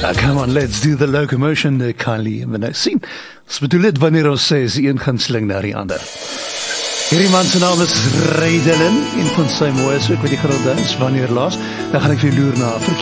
Come on, let's do the locomotion, Kylie Minogue. Sien, ons bedoel dit wanneer ons sê, is die een gaan sling na die ander. Hierdie man se naam is Ray Dillon, een van sy mooies ook, wat die gerolde is, wanneer laas, dan gaan ek vir loer na verkeer.